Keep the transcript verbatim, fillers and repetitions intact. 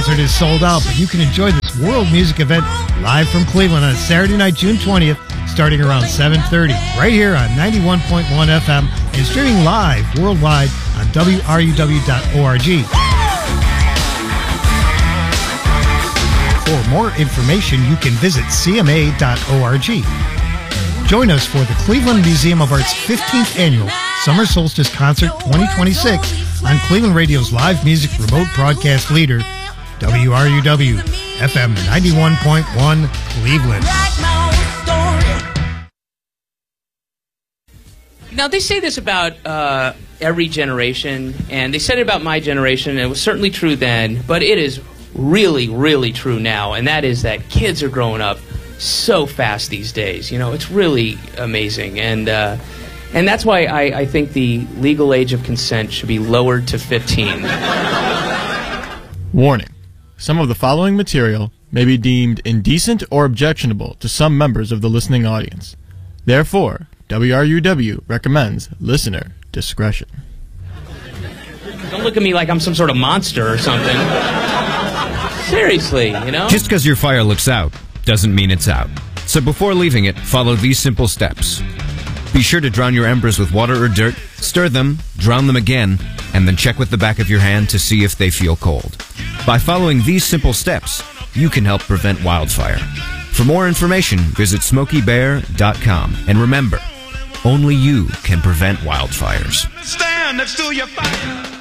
concert is sold out, but you can enjoy this world music event live from Cleveland on Saturday night, June twentieth, starting around seven thirty, right here on ninety-one point one F M and streaming live worldwide on W R U W dot org. For more information, you can visit C M A dot org. Join us for the Cleveland Museum of Art's fifteenth Annual Summer Solstice Concert twenty twenty-six on Cleveland Radio's live music remote broadcast leader, W R U W, F M ninety-one point one, Cleveland. Now, they say this about uh, every generation, and they said it about my generation, and it was certainly true then, but it is really, really true now, and that is that kids are growing up so fast these days. You know, it's really amazing, and uh, and that's why I, I think the legal age of consent should be lowered to fifteen. Warning. Some of the following material may be deemed indecent or objectionable to some members of the listening audience. Therefore, W R U W recommends listener discretion. Don't look at me like I'm some sort of monster or something. Seriously, you know? Just because your fire looks out doesn't mean it's out. So before leaving it, follow these simple steps. Be sure to drown your embers with water or dirt, stir them, drown them again, and then check with the back of your hand to see if they feel cold. By following these simple steps, you can help prevent wildfire. For more information, visit smoky bear dot com. And remember, only you can prevent wildfires. Stand next to your fire.